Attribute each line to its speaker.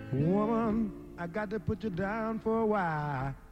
Speaker 1: Woman, I got to put you down for a while.